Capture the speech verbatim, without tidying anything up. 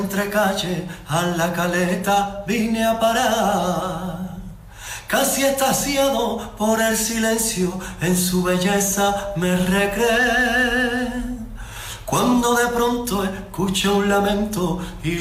Entre calle a la caleta vine a parar, casi estaciado por el silencio, en su belleza me recreé, cuando de pronto escuché un lamento y